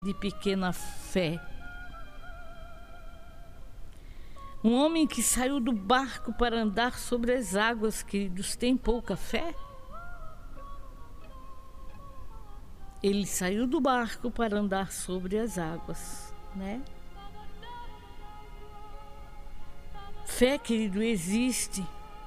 de pequena fé. Um homem que saiu do barco para andar sobre as águas, queridos, tem pouca fé? Ele saiu do barco para andar sobre as águas, né? Fé, querido, existe.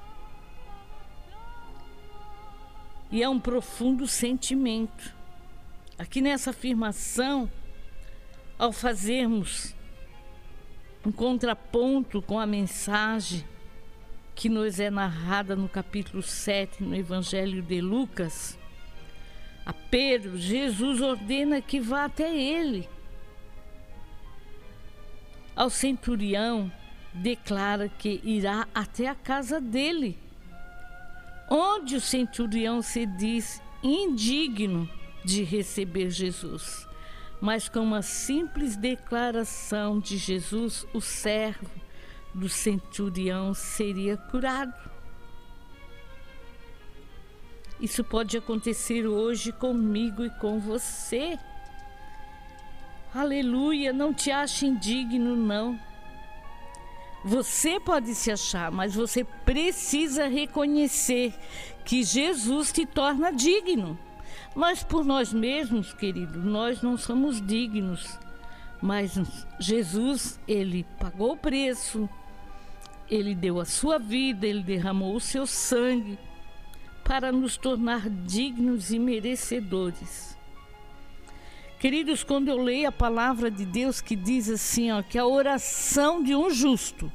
E é um profundo sentimento. Aqui nessa afirmação, ao fazermos um contraponto com a mensagem que nos é narrada no capítulo 7, no Evangelho de Lucas, a Pedro, Jesus ordena que vá até ele. Ao centurião, declara que irá até a casa dele, onde o centurião se diz indigno de receber Jesus. Mas com uma simples declaração de Jesus, o servo do centurião seria curado. Isso pode acontecer hoje comigo e com você. Aleluia, não te ache indigno, não. Você pode se achar, mas você precisa reconhecer que Jesus te torna digno. Mas por nós mesmos, querido, nós não somos dignos. Mas Jesus, ele pagou o preço, ele deu a sua vida, ele derramou o seu sangue para nos tornar dignos e merecedores. Queridos, quando eu leio a palavra de Deus que diz assim, que a oração de um justo,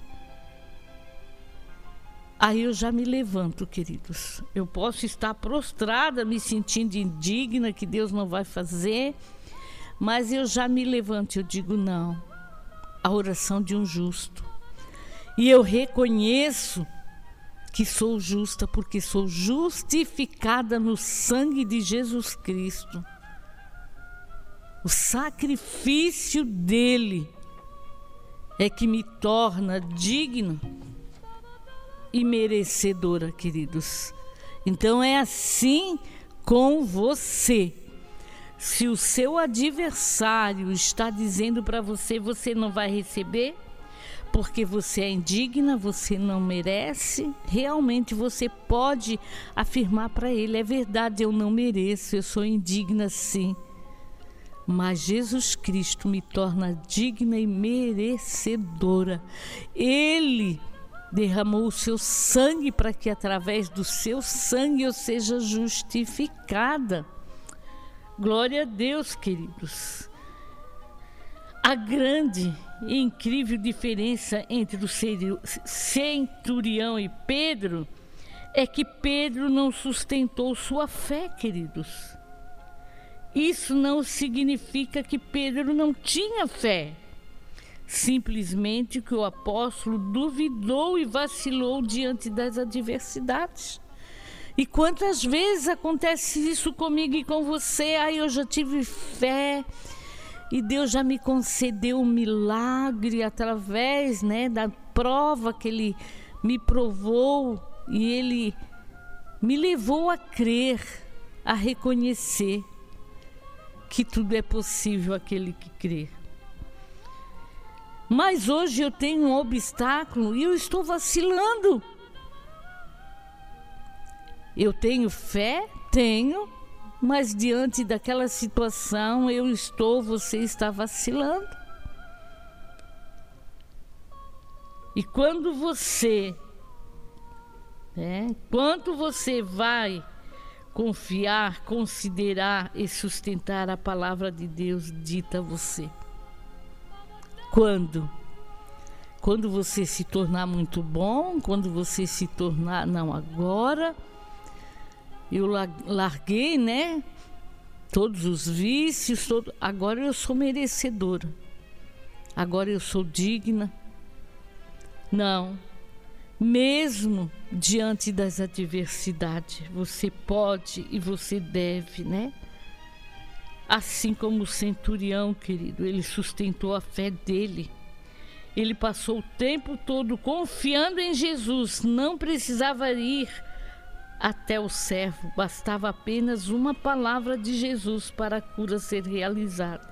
aí eu já me levanto, queridos. Eu posso estar prostrada, me sentindo indigna, que Deus não vai fazer, mas eu já me levanto e eu digo não, a oração de um justo. E eu reconheço que sou justa, porque sou justificada no sangue de Jesus Cristo. O sacrifício dele é que me torna digna e merecedora, queridos. Então é assim com você. Se o seu adversário está dizendo para você, você não vai receber, porque você é indigna, você não merece, realmente você pode afirmar para ele, é verdade, eu não mereço, eu sou indigna sim. Mas Jesus Cristo me torna digna e merecedora. Ele derramou o seu sangue para que através do seu sangue eu seja justificada. Glória a Deus, queridos. A grande e incrível diferença entre o centurião e Pedro é que Pedro não sustentou sua fé, queridos. Isso não significa que Pedro não tinha fé. Simplesmente que o apóstolo duvidou e vacilou diante das adversidades. E quantas vezes acontece isso comigo e com você? Eu já tive fé e Deus já me concedeu um milagre através, da prova que Ele me provou, e Ele me levou a crer, a reconhecer que tudo é possível àquele que crê. Mas hoje eu tenho um obstáculo e eu estou vacilando. Eu tenho fé? Tenho, mas diante daquela situação você está vacilando. E quando você vai confiar, considerar e sustentar a palavra de Deus dita a você? Quando você se tornar muito bom, quando você se tornar, não, agora eu larguei, todos os vícios, agora eu sou merecedora, agora eu sou digna. Não, mesmo diante das adversidades, você pode e você deve, Assim como o centurião, querido, ele sustentou a fé dele. Ele passou o tempo todo confiando em Jesus, não precisava ir até o servo, bastava apenas uma palavra de Jesus para a cura ser realizada.